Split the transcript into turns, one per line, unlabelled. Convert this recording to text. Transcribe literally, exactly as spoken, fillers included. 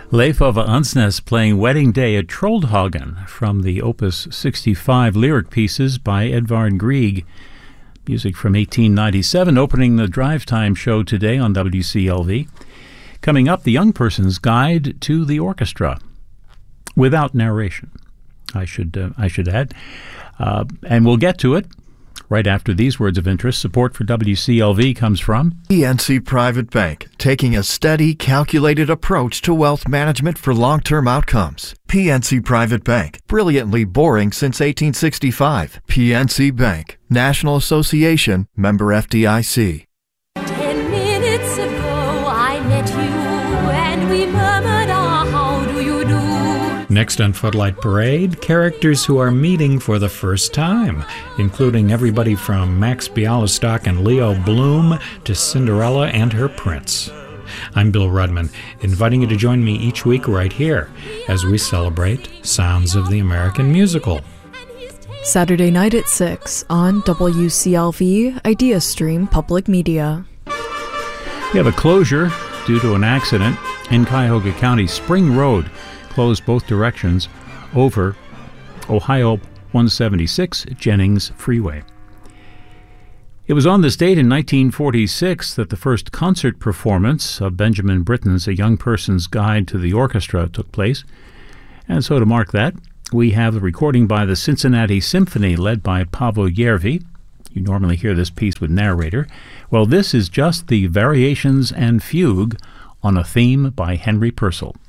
Leif Ove Ansnes playing Wedding Day at Troldhagen from the Opus sixty-five lyric pieces by Edvard Grieg. Music from eighteen ninety-seven, opening the Drive Time show today on W C L V. Coming up, the Young Person's Guide to the Orchestra, without narration, I should uh, I should add. Uh, and we'll get to it right after these words of interest. Support for W C L V comes from
P N C Private Bank, taking a steady, calculated approach to wealth management for long-term outcomes. P N C Private Bank, brilliantly boring since eighteen sixty-five. P N C Bank, National Association, member F D I C.
Ten minutes ago I met you and we murmured, ah, how do you do?
Next on Footlight Parade, characters who are meeting for the first time, including everybody from Max Bialystock and Leo Bloom to Cinderella and her prince. I'm Bill Rudman, inviting you to join me each week right here as we celebrate Sounds of the American Musical.
Saturday night at six on W C L V Idea Stream Public Media.
We have a closure due to an accident in Cuyahoga County. Spring Road closed both directions over Ohio one seventy-six Jennings Freeway. It was on this date in nineteen forty-six that the first concert performance of Benjamin Britten's A Young Person's Guide to the Orchestra took place. And so to mark that, we have a recording by the Cincinnati Symphony led by Paavo Järvi. You normally hear this piece with narrator. Well, this is just the Variations and Fugue on a theme by Henry Purcell.